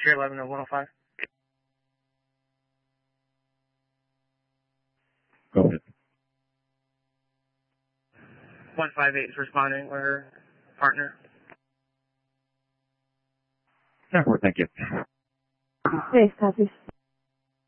Sierra 11 of 105. Go ahead. 158 is responding, or her partner. Yeah, thank you. Base copies.